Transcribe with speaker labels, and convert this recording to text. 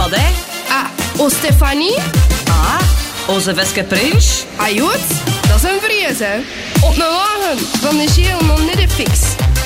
Speaker 1: Wat, hè?
Speaker 2: O Stefanie?
Speaker 1: Onze Veske Prins?
Speaker 2: Ajut, dat is een vrees, hè. Op een wagen van de Geel nog niet de fix.